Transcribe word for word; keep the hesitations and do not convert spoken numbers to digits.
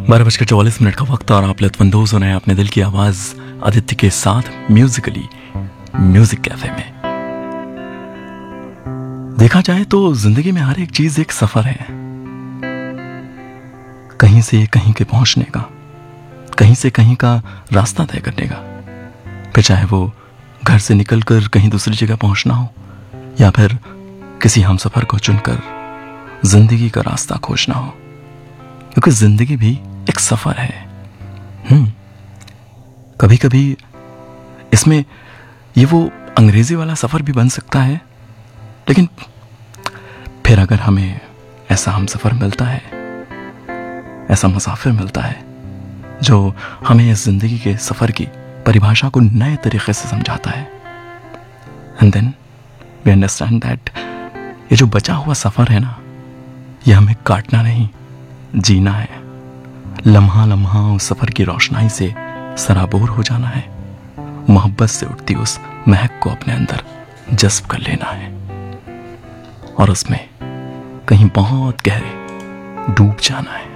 बारह बजकर चौवालीस मिनट का वक्त और आप लुत्फानंदोज हो रहे हैं अपने दिल की आवाज आदित्य के साथ म्यूजिकली म्यूजिक कैफे में। देखा जाए तो जिंदगी में हर एक चीज एक सफर है, कहीं से कहीं के पहुंचने का, कहीं से कहीं का रास्ता तय करने का। फिर चाहे वो घर से निकलकर कहीं दूसरी जगह पहुंचना हो या फिर किसी हमसफर को चुनकर जिंदगी का रास्ता खोजना हो, क्योंकि जिंदगी भी एक सफर है। हम्म कभी कभी इसमें ये वो अंग्रेजी वाला सफर भी बन सकता है, लेकिन फिर अगर हमें ऐसा हमसफर मिलता है, ऐसा मुसाफिर मिलता है जो हमें इस जिंदगी के सफर की परिभाषा को नए तरीके से समझाता है, and then we understand that ये जो बचा हुआ सफर है ना, ये हमें काटना नहीं, जीना है। लम्हा लम्हा उस सफर की रोशनाई से सराबोर हो जाना है, मोहब्बत से उठती उस महक को अपने अंदर जज्ब कर लेना है और उसमें कहीं बहुत गहरे डूब जाना है।